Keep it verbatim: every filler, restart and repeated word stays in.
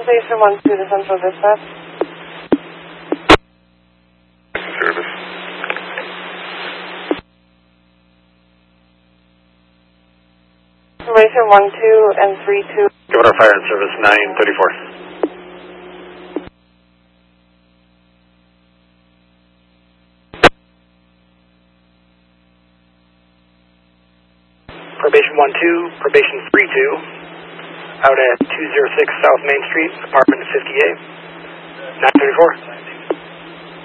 Station one two to Central Dispatch. Service. Information one two and three two. Give our fire and service nine thirty-four. Probation one two, probation three two, out at two oh six South Main Street, apartment fifty-eight, nine thirty-four.